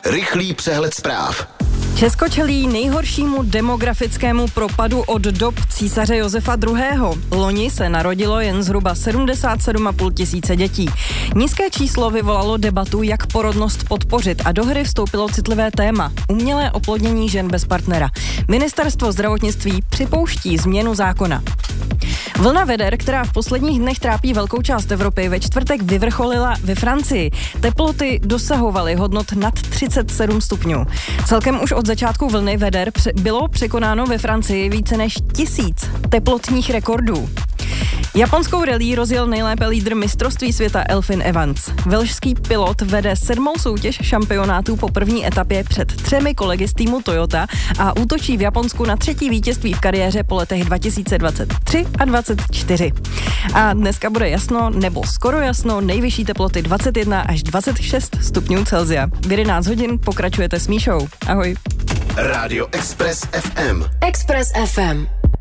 Rychlý přehled zpráv. Česko čelí nejhoršímu demografickému propadu od dob císaře Josefa II. Loni se narodilo jen zhruba 77,5 tisíce dětí. Nízké číslo vyvolalo debatu, jak porodnost podpořit, a do hry vstoupilo citlivé téma – umělé oplodnění žen bez partnera. Ministerstvo zdravotnictví připouští změnu zákona. Vlna veder, která v posledních dnech trápí velkou část Evropy, ve čtvrtek vyvrcholila ve Francii. Teploty dosahovaly hodnot nad 37 stupňů. Celkem už od začátku vlny veder bylo překonáno ve Francii více než 1000 teplotních rekordů. Japonskou rallye rozjel nejlépe lídr mistrovství světa Elfyn Evans. Velšský pilot vede 7. soutěž šampionátů po první etapě před 3 kolegy z týmu Toyota a útočí v Japonsku na 3. vítězství v kariéře po letech 2023 a 2024. A dneska bude jasno, nebo skoro jasno, nejvyšší teploty 21 až 26 stupňů Celsia. V 11 hodin pokračujete s Míšou. Ahoj. Rádio Express FM. Express FM.